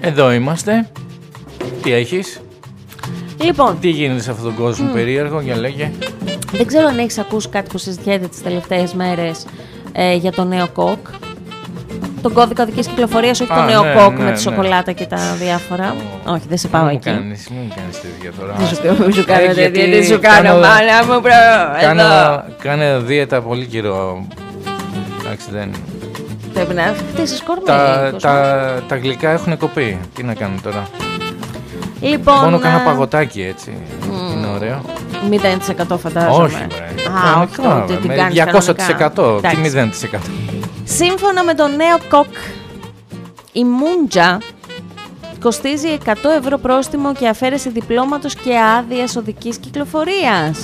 Εδώ είμαστε. Τι έχεις? Λοιπόν, Τι γίνεται σε αυτόν τον κόσμο περίεργο, για λέγε. δεν ξέρω αν έχεις ακούσει κάτι που συζητιέται τις τελευταίες μέρες για το νέο κοκ. Τον κώδικα οδικής κυκλοφορίας, όχι το νέο κοκ με τη σοκολάτα και τα διάφορα. Όχι, δεν σε πάω εκεί. Μην κάνεις τέτοια τώρα. Δεν σου κάνω τέτοια, δεν σου κάνω μάνα μου, Κάνε δίαιτα πολύ καιρό. Εντάξει, δεν... Πρέπει να χτίσεις κορμί. Τα γλυκά έχουν κοπεί. Τι να κάνουμε τώρα. Λοιπόν, μόνο κάνα παγωτάκι έτσι. Είναι ωραίο. 0% φαντάζομαι. Όχι, βρε. Α, όχι, την κάνεις 200%. Τι 0%. Σύμφωνα με το νέο κοκ, η Μούντζα κοστίζει 100 ευρώ πρόστιμο και αφαίρεση διπλώματος και άδειας οδικής κυκλοφορίας.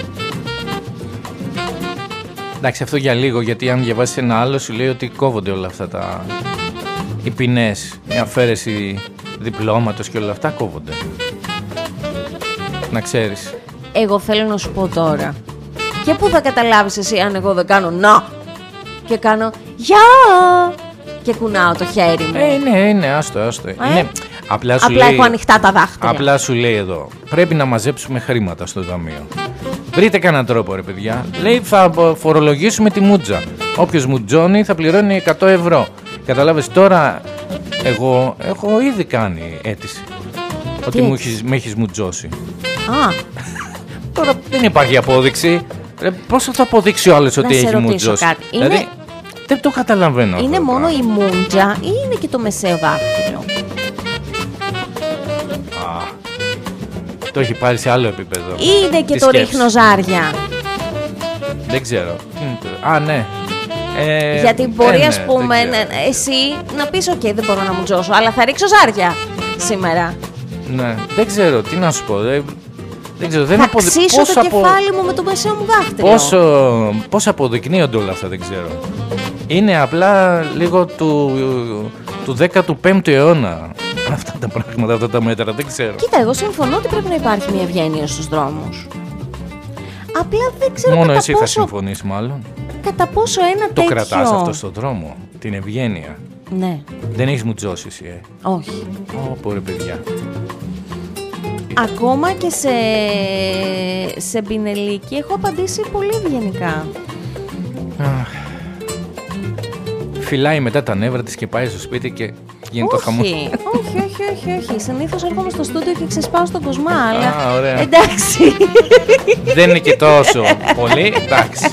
Εντάξει, αυτό για λίγο, γιατί αν διαβάσεις ένα άλλο σου λέει ότι κόβονται όλα αυτά οι ποινές, η αφαίρεση διπλώματος και όλα αυτά κόβονται. Να ξέρεις. Εγώ θέλω να σου πω τώρα. Και πού θα καταλάβεις εσύ αν εγώ δεν κάνω να και κάνω γεια και κουνάω το χέρι μου. Ναι, άστο. Είναι, απλά λέει, έχω ανοιχτά τα δάχτυλα. Απλά σου λέει εδώ, πρέπει να μαζέψουμε χρήματα στο ταμείο. Βρείτε κανέναν τρόπο, ρε παιδιά. Λέει, θα φορολογήσουμε τη μούτζα. Όποιος μουτζώνει θα πληρώνει 100 ευρώ. Καταλάβες, τώρα εγώ έχω ήδη κάνει αίτηση. Ότι με έχεις μουτζώσει. Τώρα δεν υπάρχει απόδειξη. Πώς θα αποδείξει ο άλλος ότι έχει μουτζώσει? Δηλαδή, δεν το καταλαβαίνω. Είναι μόνο η μούντζα ή είναι και το μεσαίο δάχτυλο? Το έχει πάρει σε άλλο επίπεδο. Είναι και το ρίχνω ζάρια. Δεν ξέρω. Ναι. Γιατί μπορεί, ας πούμε, εσύ να πεις «ΟΚ, δεν μπορώ να μουτζώσω, αλλά θα ρίξω ζάρια σήμερα». Ναι, δεν ξέρω, τι να σου πω. Δεν ξέρω, θα ξύσω το κεφάλι μου με το μεσαίο μου δάχτυλο. Πώς αποδεικνύονται όλα αυτά, δεν ξέρω. Είναι απλά λίγο του 15ου αιώνα αυτά τα πράγματα, αυτά τα μέτρα, δεν ξέρω. Κοίτα, εγώ συμφωνώ ότι πρέπει να υπάρχει μια ευγένεια στους δρόμους. Απλά δεν ξέρω μόνο εσύ θα συμφωνείς μάλλον. Κατά πόσο ένα το τέτοιο... κρατάς αυτό στον δρόμο, την ευγένεια. Ναι. Δεν έχεις μουτζώσει εσύ, Όχι. Πω ρε παιδιά. Ακόμα και σε μπινελίκι έχω απαντήσει πολύ ευγενικά. Φυλάει μετά τα νεύρα της και πάει στο σπίτι και γίνεται το χαμό. Όχι. Συνήθως έρχομαι στο στούντιο και ξεσπάω στον κοσμά, αλλά ωραία. εντάξει. Δεν είναι και τόσο πολύ, εντάξει.